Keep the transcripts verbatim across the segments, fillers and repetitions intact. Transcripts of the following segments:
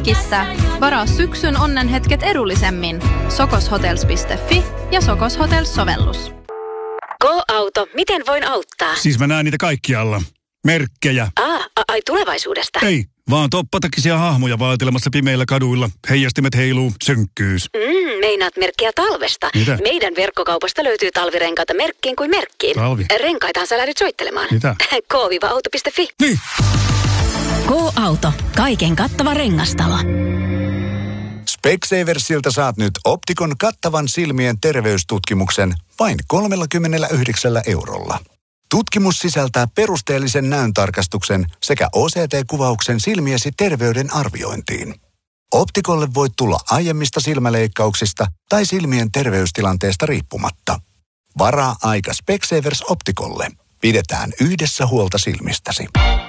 Jenkkissä. Varaa syksyn onnenhetket edullisemmin. sokoshotels piste fi ja Sokos Hotels-sovellus. Go-auto, miten voin auttaa? Siis mä näen niitä kaikkialla. Merkkejä. Aa, ai tulevaisuudesta? Ei, vaan toppatakisia hahmoja vaeltelemassa pimeillä kaduilla. Heijastimet heiluu, synkkyys. Mm, meinaat merkkiä talvesta. Mitä? Meidän verkkokaupasta löytyy talvirenkaita merkkiin kuin merkkiin. Talvi? Renkaitahan sä lähdyt soittelemaan. Mitä? K auto piste fi. Niin. Go-auto. Kaiken kattava rengastalo. Specsaversilta saat nyt Optikon kattavan silmien terveystutkimuksen vain kolmekymmentäyhdeksän eurolla. Tutkimus sisältää perusteellisen näöntarkastuksen sekä O C T-kuvauksen silmiesi terveyden arviointiin. Optikolle voit tulla aiemmista silmäleikkauksista tai silmien terveystilanteesta riippumatta. Varaa aika Specsavers Optikolle. Pidetään yhdessä huolta silmistäsi.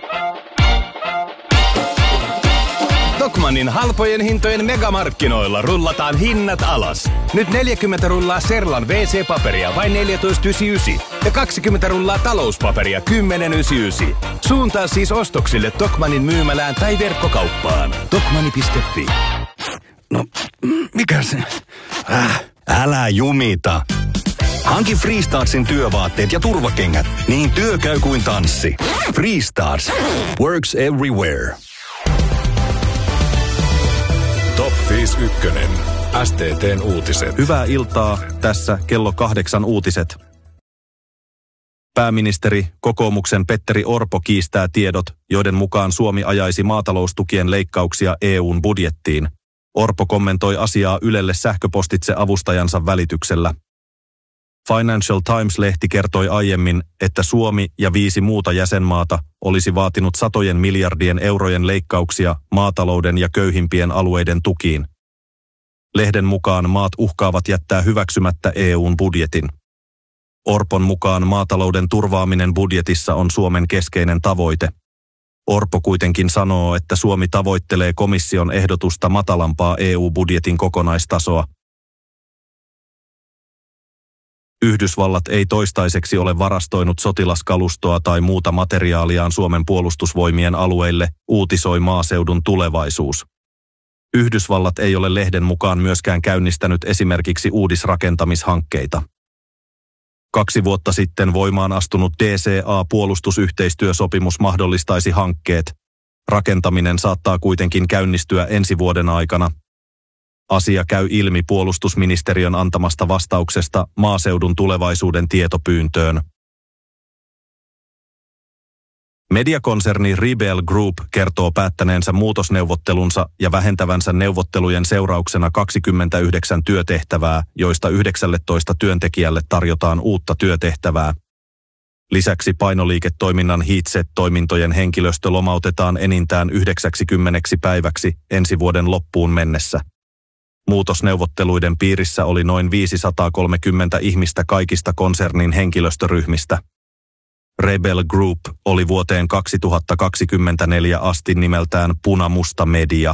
Tokmannin halpojen hintojen megamarkkinoilla rullataan hinnat alas. Nyt neljäkymmentä rullaa Serlan W C-paperia vain neljätoista yhdeksänkymmentäyhdeksän ja kaksikymmentä rullaa talouspaperia kymmenen yhdeksänkymmentäyhdeksän. Suuntaa siis ostoksille Tokmannin myymälään tai verkkokauppaan. Tokmanni piste fi. No, mikä se? Äh, älä jumita. Hanki Freestarsin työvaatteet ja turvakengät, niin työ käy kuin tanssi. Freestars. Works everywhere. Top viisi ykkönen. S T T:n uutiset. Hyvää iltaa. Tässä kello kahdeksan uutiset. Pääministeri, kokoomuksen Petteri Orpo kiistää tiedot, joiden mukaan Suomi ajaisi maataloustukien leikkauksia E U:n budjettiin. Orpo kommentoi asiaa Ylelle sähköpostitse avustajansa välityksellä. Financial Times-lehti kertoi aiemmin, että Suomi ja viisi muuta jäsenmaata olisi vaatinut satojen miljardien eurojen leikkauksia maatalouden ja köyhimpien alueiden tukiin. Lehden mukaan maat uhkaavat jättää hyväksymättä E U:n budjetin. Orpon mukaan maatalouden turvaaminen budjetissa on Suomen keskeinen tavoite. Orpo kuitenkin sanoo, että Suomi tavoittelee komission ehdotusta matalampaa E U-budjetin kokonaistasoa. Yhdysvallat ei toistaiseksi ole varastoinut sotilaskalustoa tai muuta materiaaliaan Suomen puolustusvoimien alueille, uutisoi Maaseudun Tulevaisuus. Yhdysvallat ei ole lehden mukaan myöskään käynnistänyt esimerkiksi uudisrakentamishankkeita. Kaksi vuotta sitten voimaan astunut D C A-puolustusyhteistyösopimus mahdollistaisi hankkeet. Rakentaminen saattaa kuitenkin käynnistyä ensi vuoden aikana. Asia käy ilmi puolustusministeriön antamasta vastauksesta Maaseudun Tulevaisuuden tietopyyntöön. Mediakonserni Rebel Group kertoo päättäneensä muutosneuvottelunsa ja vähentävänsä neuvottelujen seurauksena kaksikymmentäyhdeksän työtehtävää, joista yhdeksäntoista työntekijälle tarjotaan uutta työtehtävää. Lisäksi painoliiketoiminnan Heatset-toimintojen henkilöstö lomautetaan enintään yhdeksänkymmentä päiväksi ensi vuoden loppuun mennessä. Muutosneuvotteluiden piirissä oli noin viisisataakolmekymmentä ihmistä kaikista konsernin henkilöstöryhmistä. Rebel Group oli vuoteen kaksituhattakaksikymmentäneljä asti nimeltään Punamusta Media.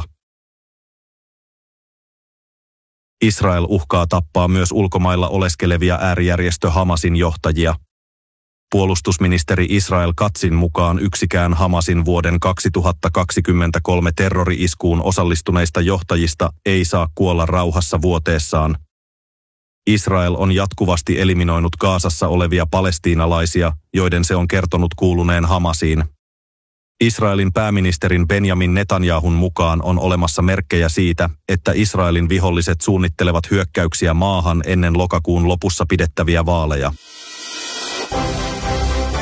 Israel uhkaa tappaa myös ulkomailla oleskelevia äärijärjestö Hamasin johtajia. Puolustusministeri Israel Katzin mukaan yksikään Hamasin vuoden kaksituhattakaksikymmentäkolme terrori-iskuun osallistuneista johtajista ei saa kuolla rauhassa vuoteessaan. Israel on jatkuvasti eliminoinut Gazassa olevia palestiinalaisia, joiden se on kertonut kuuluneen Hamasiin. Israelin pääministerin Benjamin Netanyahun mukaan on olemassa merkkejä siitä, että Israelin viholliset suunnittelevat hyökkäyksiä maahan ennen lokakuun lopussa pidettäviä vaaleja.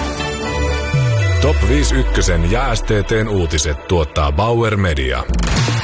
Top viisi ykkösen ja S T T:n uutiset tuottaa Bauer Media.